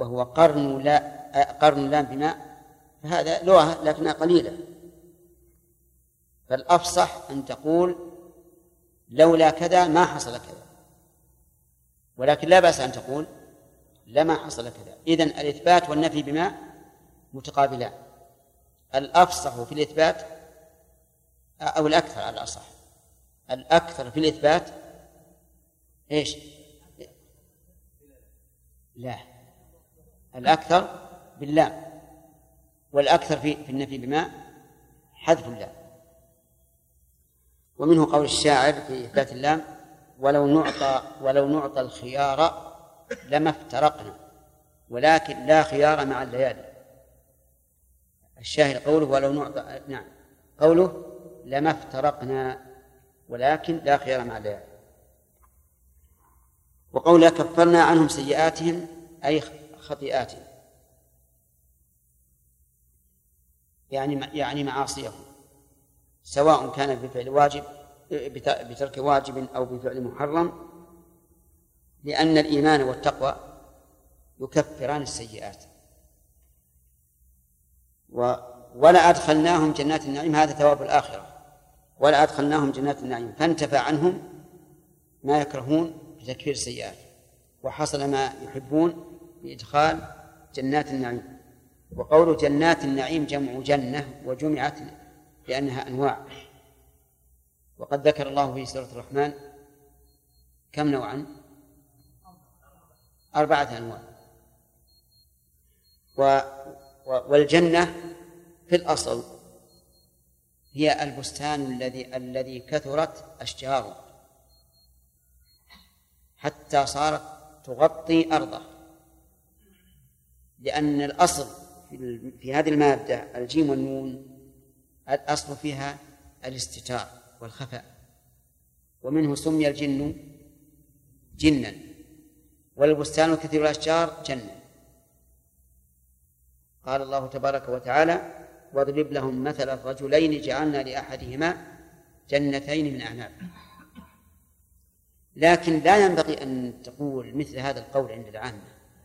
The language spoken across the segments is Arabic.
وهو قرن لام بماء، فهذا لغة لكنها قليلة. فالأفصح أن تقول لولا كذا ما حصل كذا، ولكن لا بأس أن تقول لما حصل كذا. إذن الإثبات والنفي بما متقابلان. الأفصح في الإثبات أو الأكثر على الأصح، الأكثر في الإثبات إيش؟ لا، الأكثر باللام، والأكثر في النفي بما حذف اللام. ومنه قول الشاعر في إثبات اللام: ولو نعطى الخيار لما افترقنا ولكن لا خيار مع الليالي. الشاهد قوله ولو نعطى، نعم، قوله لما افترقنا ولكن لا خيار مع الليالي. وقوله كفرنا عنهم سيئاتهم أي خطيئاتهم، يعني معاصيهم، سواء كان بفعل واجب بترك واجب أو بفعل محرم، لأن الإيمان والتقوى يكفران السيئات. ولا أدخلناهم جنات النعيم، هذا ثواب الآخرة، ولا أدخلناهم جنات النعيم، فانتفى عنهم ما يكرهون بتكفير السيئات، وحصل ما يحبون بإدخال جنات النعيم. وقول جنات النعيم جمع جنة، وجمعت لأنها أنواع. وقد ذكر الله في سورة الرحمن كم نوعا؟ 4 أنواع. والجنة في الأصل هي البستان الذي كثرت أشجاره حتى صارت تغطي أرضه، لأن الأصل في هذه المادة الجيم والنون الأصل فيها الاستتار والخفاء، ومنه سمي الجن جنا، والبستان كثير الأشجار جنة. قال الله تبارك وتعالى: واضرب لهم مثل الرجلين جعلنا لأحدهما جنتين من أعناب. لكن لا ينبغي أن تقول مثل هذا القول عند العامة،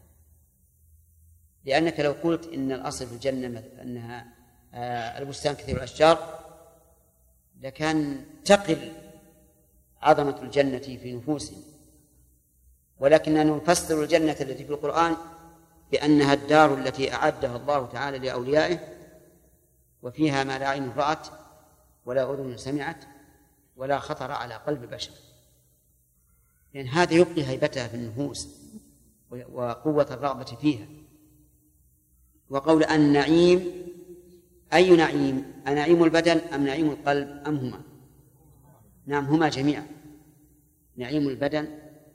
لأنك لو قلت إن الأصل في الجنة أنها البستان كثير الأشجار لكان تقل عظمة الجنة في نفوسهم. ولكننا نفسر الجنة التي في القرآن بأنها الدار التي أعدها الله تعالى لأوليائه، وفيها ما لا عين رأت ولا أذن سمعت ولا خطر على قلب بشر، لأن هذا يبقي هيبتها في النفوس وقوة الرغبة فيها. وقول النعيم، أي نعيم؟ أنعيم البدن أم نعيم القلب أم هما؟ نعم، هما جميعا. نعيم البدن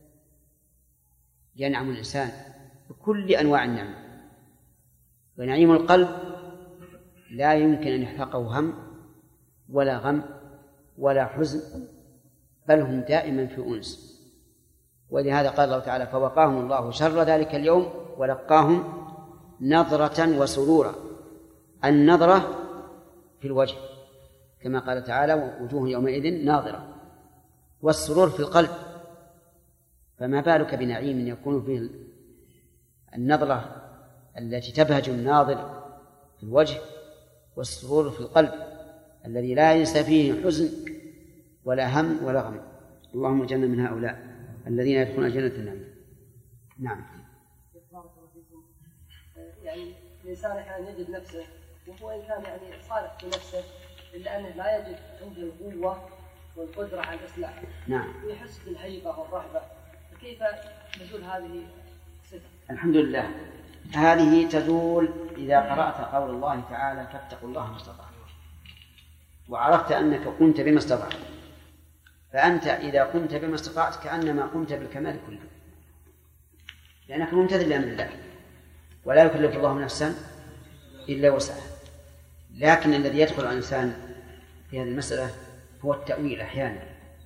ينعم الإنسان بكل أنواع النعم، ونعيم القلب لا يمكن أن يحرقه هم ولا غم ولا حزن، بل هم دائما في أنس. ولهذا قال الله تعالى: فوقاهم الله شر ذلك اليوم ولقاهم نظرة وسرورا. النظرة في الوجه كما قال تعالى: ووجوه يومئذ ناظرة، والسرور في القلب. فما بالك بنعيم يكون فيه النظرة التي تبهج الناظر في الوجه، والسرور في القلب الذي لا ينسى فيه حزن ولا هم ولا غم. اللهم اجعلنا من هؤلاء الذين يدخلون جنة النعيم. نعم. يعني الإنسان أحيانا يجد نفسه وهو إن كان يعني صالح في نفسه إلا أنه لا يجد عنده القوة والقدرة على الإصلاح. نعم. ويحس بالهيبة والرهبة، فكيف تزول هذه الصفة؟ الحمد لله، هذه تزول إذا قرأت قول الله تعالى: فاتقوا الله ما استطعتم، وعرفت أنك قمت بما استطعت. فأنت إذا قمت بما استطعت كأنما قمت بالكمال كله، لأنك ممتثل لأمر الله، ولا يكلف الله نفسا إلا وسعها. لكن الذي يدخل على الإنسان في هذه المسألة هو التأويل أحيانا،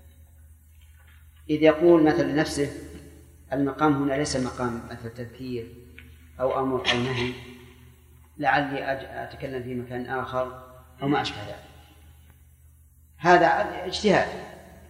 إذ يقول مثل لنفسه: المقام هنا ليس مقام مثل تذكير أو أمر أو نهي، لعلي أتكلم في مكان آخر أو ما أشبه ذلك. هذا اجتهاد،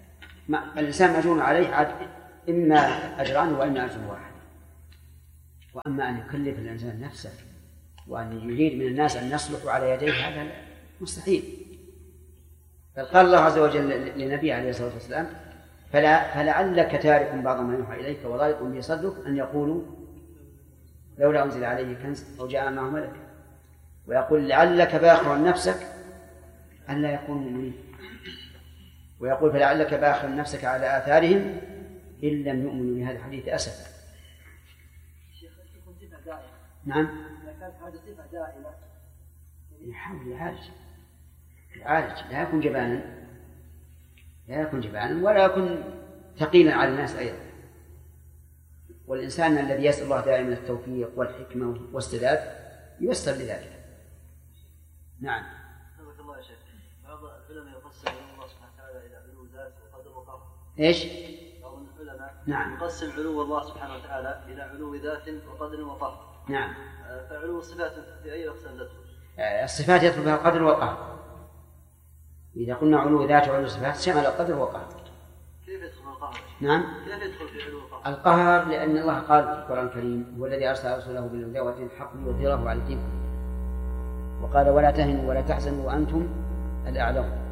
الإنسان مأجور عليه إما أجران وإما أجر واحد. وأما أن يكلف الإنسان نفسه وأن يريد من الناس أن يصلحوا على يديه هذا مستحيل. بل قال الله عز وجل لنبيه عليه الصلاة والسلام فلعلك تارك بعض ما يوحى إليك وضايق به صدرك أن يقولوا لولا أنزل عليه كنز أو جاء معه ملك، ويقول لعلك باخر نفسك أن لا يكونوا مؤمنين، ويقول فلعلك باخر نفسك على آثارهم إن لم يؤمنوا بهذا الحديث أسفا. نعم. إذا كانت هذه صفة دائمة يحاول يعالج لا يكون جبانا ولا يكون ثقيلا على الناس أيضا. والإنسان الذي يسأل الله دائما التوفيق والحكمة والسداد ييسر لذلك. نعم. بارك الله يا شيخ. بعض العلماء يقسم علو الله سبحانه وتعالى إلى علو ذات وقدر وقهر. إيش؟ بعض العلماء نعم يقسم علو الله سبحانه وتعالى إلى علو ذات وقدر وقهر. نعم. فعلو الصفات في أي أقسام تدخل؟ الصفات يدخل فيها القدر والقهر. إذا قلنا علو ذات وعلو صفات شمل القدر والقهر. كيف يدخل القهر؟ نعم. كيف يدخل في علو القهر؟ القهر لأن الله قال في القرآن الكريم هو الذي أرسل رسوله بالهدى ودين الحق ليظهره على الدين، وقال ولا تهنوا ولا تحزنوا وأنتم الأعلون.